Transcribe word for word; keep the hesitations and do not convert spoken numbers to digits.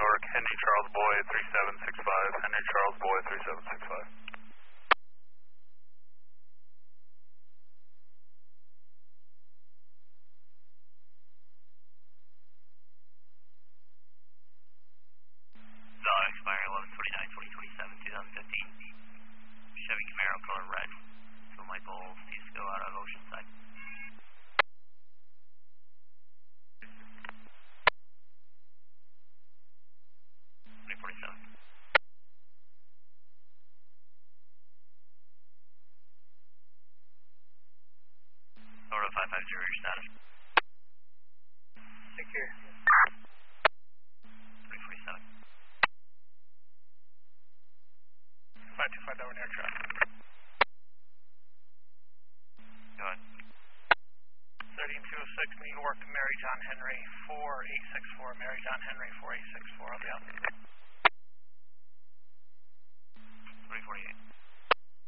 York, Henry Charles Boy three seven six five, Henry Charles Boy three seven six five. Valid expiring eleven twenty-nine twenty twenty-seven, twenty fifteen. Chevy Camaro color red. So Michael Cisco out of Oceanside. twenty forty-seven. Florida five five zero, your status. Take care. twenty forty-seven. five two five, over near truck. Go ahead. thirteen two oh six, New York, Mary John Henry, four eight six four, Mary John Henry, four eight six four, I'll be out.